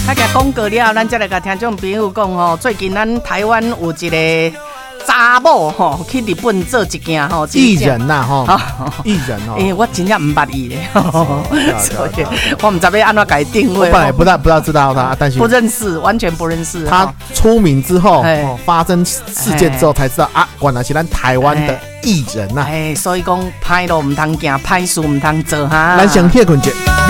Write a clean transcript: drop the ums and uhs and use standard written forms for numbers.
大家广告了，咱再来甲听众朋友讲吼，最近咱台湾有一个查某吼去日本做一件吼艺人呐吼，艺人哦。 我真正唔捌伊咧，所以我唔知要安怎改定位。 我本来不大知道他，但是不认识，完全不认识。 他出名之后，发生事件之后才知道啊，原来是咱台湾的艺人呐。 所以讲歹路唔通行，歹事唔通做哈。 咱先歇困一。